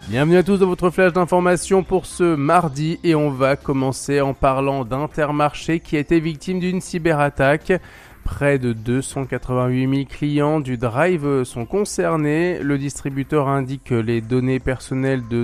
Bienvenue à tous dans votre flash d'information pour ce mardi et on va commencer en parlant d'Intermarché qui a été victime d'une cyberattaque. Près de 288 000 clients du Drive sont concernés. Le distributeur indique que les données personnelles de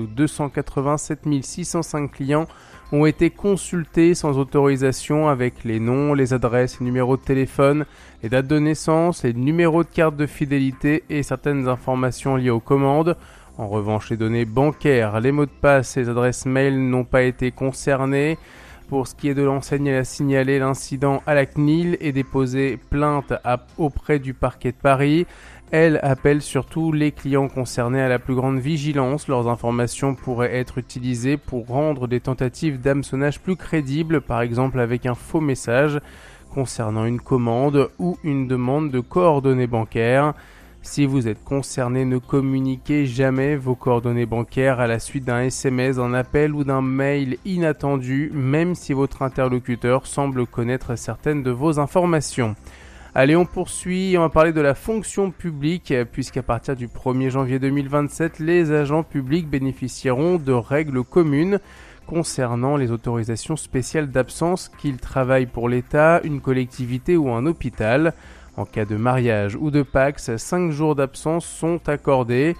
287 605 clients ont été consultées sans autorisation avec les noms, les adresses, les numéros de téléphone, les dates de naissance, les numéros de carte de fidélité et certaines informations liées aux commandes. En revanche, les données bancaires, les mots de passe et les adresses mail n'ont pas été concernés. Pour ce qui est de l'enseigne, elle a signalé l'incident à la CNIL et déposé plainte auprès du parquet de Paris. Elle appelle surtout les clients concernés à la plus grande vigilance. Leurs informations pourraient être utilisées pour rendre des tentatives d'hameçonnage plus crédibles, par exemple avec un faux message concernant une commande ou une demande de coordonnées bancaires. Si vous êtes concerné, ne communiquez jamais vos coordonnées bancaires à la suite d'un SMS, d'un appel ou d'un mail inattendu, même si votre interlocuteur semble connaître certaines de vos informations. Allez, on poursuit, on va parler de la fonction publique, puisqu'à partir du 1er janvier 2027, les agents publics bénéficieront de règles communes concernant les autorisations spéciales d'absence, qu'ils travaillent pour l'État, une collectivité ou un hôpital. En cas de mariage ou de Pacs, 5 jours d'absence sont accordés.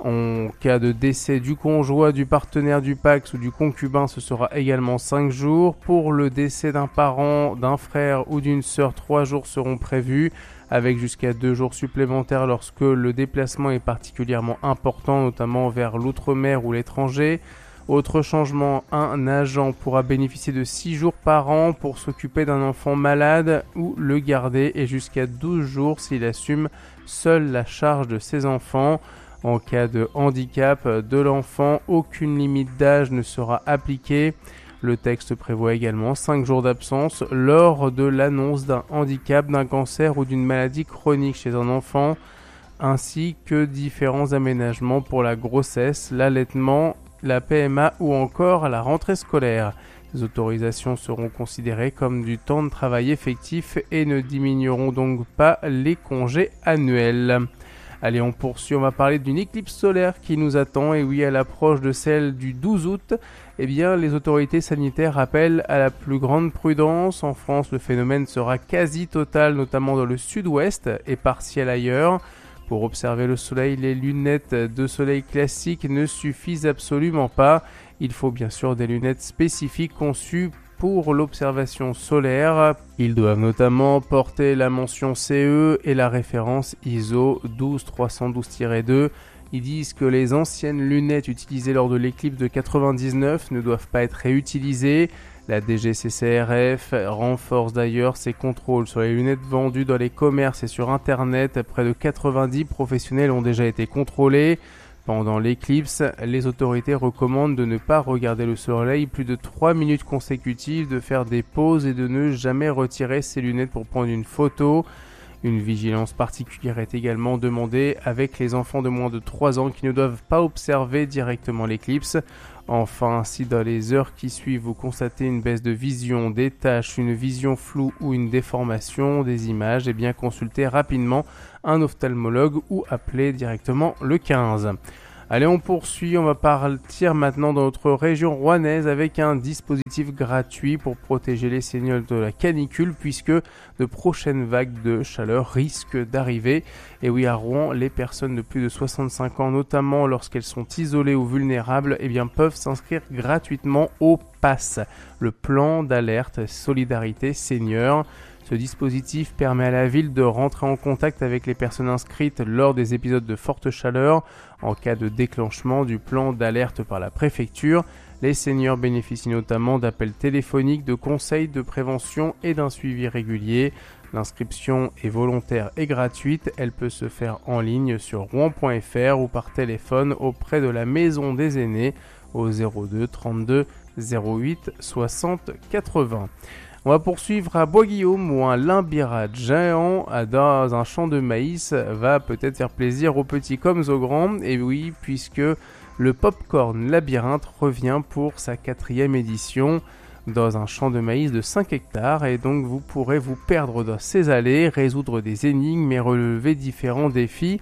En cas de décès du conjoint, du partenaire du Pacs ou du concubin, ce sera également 5 jours. Pour le décès d'un parent, d'un frère ou d'une sœur, 3 jours seront prévus, avec jusqu'à 2 jours supplémentaires lorsque le déplacement est particulièrement important, notamment vers l'outre-mer ou l'étranger. Autre changement, un agent pourra bénéficier de 6 jours par an pour s'occuper d'un enfant malade ou le garder et jusqu'à 12 jours s'il assume seul la charge de ses enfants. En cas de handicap de l'enfant, aucune limite d'âge ne sera appliquée. Le texte prévoit également 5 jours d'absence lors de l'annonce d'un handicap, d'un cancer ou d'une maladie chronique chez un enfant, ainsi que différents aménagements pour la grossesse, l'allaitement, la PMA ou encore la rentrée scolaire. Les autorisations seront considérées comme du temps de travail effectif et ne diminueront donc pas les congés annuels. Allez, on poursuit, on va parler d'une éclipse solaire qui nous attend. Et oui, à l'approche de celle du 12 août, les autorités sanitaires appellent à la plus grande prudence. En France, le phénomène sera quasi total, notamment dans le sud-ouest et partiel ailleurs. Pour observer le soleil, les lunettes de soleil classiques ne suffisent absolument pas. Il faut bien sûr des lunettes spécifiques conçues pour l'observation solaire. Ils doivent notamment porter la mention CE et la référence ISO 12312-2. Ils disent que les anciennes lunettes utilisées lors de l'éclipse de 99 ne doivent pas être réutilisées. La DGCCRF renforce d'ailleurs ses contrôles sur les lunettes vendues dans les commerces et sur internet. Près de 90 professionnels ont déjà été contrôlés. Pendant l'éclipse, les autorités recommandent de ne pas regarder le soleil plus de 3 minutes consécutives, de faire des pauses et de ne jamais retirer ses lunettes pour prendre une photo. Une vigilance particulière est également demandée avec les enfants de moins de 3 ans qui ne doivent pas observer directement l'éclipse. Enfin, si dans les heures qui suivent vous constatez une baisse de vision, des taches, une vision floue ou une déformation des images, consultez rapidement un ophtalmologue ou appelez directement le 15. Allez, on poursuit, on va partir maintenant dans notre région rouennaise avec un dispositif gratuit pour protéger les seniors de la canicule puisque de prochaines vagues de chaleur risquent d'arriver. Et oui, à Rouen, les personnes de plus de 65 ans, notamment lorsqu'elles sont isolées ou vulnérables, peuvent s'inscrire gratuitement au PASS, le plan d'alerte Solidarité Senior. Ce dispositif permet à la ville de rentrer en contact avec les personnes inscrites lors des épisodes de forte chaleur. En cas de déclenchement du plan d'alerte par la préfecture, les seniors bénéficient notamment d'appels téléphoniques, de conseils de prévention et d'un suivi régulier. L'inscription est volontaire et gratuite. Elle peut se faire en ligne sur rouen.fr ou par téléphone auprès de la Maison des Aînés au 02 32 08 60 80. On va poursuivre à Bois-Guillaume où un limbirate géant dans un champ de maïs va peut-être faire plaisir aux petits comme aux grands. Et oui, puisque le Popcorn Labyrinthe revient pour sa 4e édition dans un champ de maïs de 5 hectares. Et donc vous pourrez vous perdre dans ces allées, résoudre des énigmes et relever différents défis.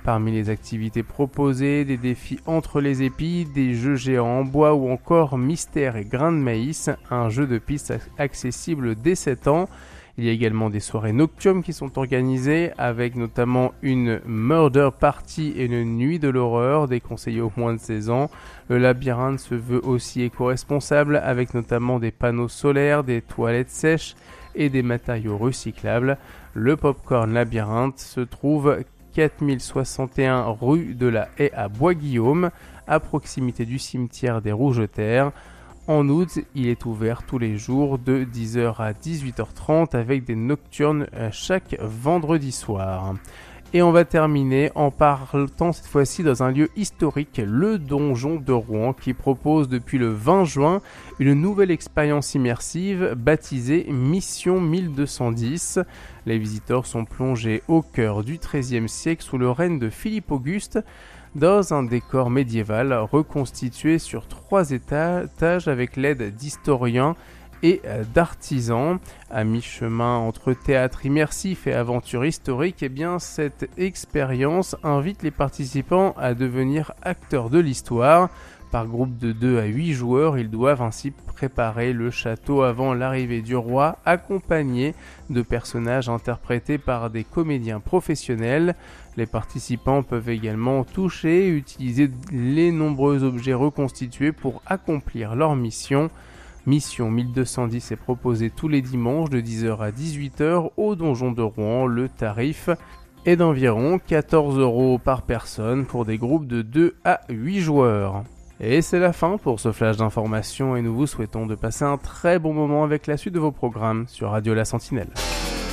Parmi les activités proposées, des défis entre les épis, des jeux géants en bois ou encore Mystère et grains de maïs, un jeu de piste accessible dès 7 ans. Il y a également des soirées nocturnes qui sont organisées avec notamment une murder party et une nuit de l'horreur déconseillée aux moins de 16 ans. Le labyrinthe se veut aussi éco-responsable avec notamment des panneaux solaires, des toilettes sèches et des matériaux recyclables. Le Popcorn Labyrinthe se trouve 4061 rue de la Haie à Bois-Guillaume, à proximité du cimetière des Rougeterres. En août, il est ouvert tous les jours de 10h à 18h30 avec des nocturnes chaque vendredi soir. Et on va terminer en parlant cette fois-ci dans un lieu historique, le Donjon de Rouen, qui propose depuis le 20 juin une nouvelle expérience immersive baptisée Mission 1210. Les visiteurs sont plongés au cœur du XIIIe siècle sous le règne de Philippe Auguste, dans un décor médiéval reconstitué sur 3 étages avec l'aide d'historiens et d'artisans. À mi-chemin entre théâtre immersif et aventure historique, cette expérience invite les participants à devenir acteurs de l'histoire. Par groupe de 2 à 8 joueurs, ils doivent ainsi préparer le château avant l'arrivée du roi, accompagnés de personnages interprétés par des comédiens professionnels. Les participants peuvent également toucher et utiliser les nombreux objets reconstitués pour accomplir leur mission. Mission 1210 est proposée tous les dimanches de 10h à 18h au Donjon de Rouen. Le tarif est d'environ 14 € par personne pour des groupes de 2 à 8 joueurs. Et c'est la fin pour ce flash d'information et nous vous souhaitons de passer un très bon moment avec la suite de vos programmes sur Radio La Sentinelle.